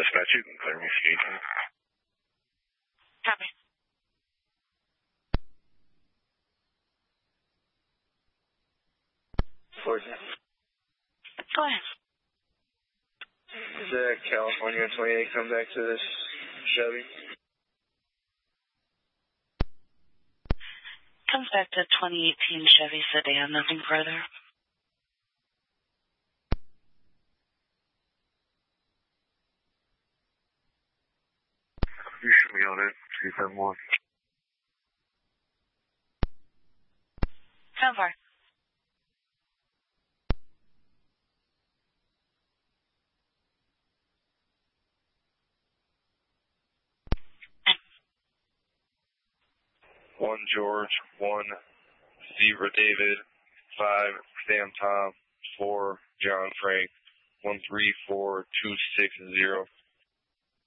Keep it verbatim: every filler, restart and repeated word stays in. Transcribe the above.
Dispatch, you can clear me for eighteen. Copy. Fortune. Go ahead. Is that California twenty-eight come back to this Chevy? Comes back to twenty eighteen Chevy sedan, nothing further. You should be on it. two seven one. How far? One George, one Zebra David, five Sam Tom, four John Frank, one three four two six zero.